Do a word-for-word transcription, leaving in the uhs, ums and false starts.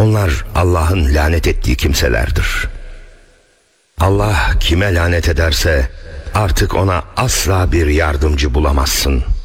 Onlar Allah'ın lanet ettiği kimselerdir. Allah kime lanet ederse artık ona asla bir yardımcı bulamazsın.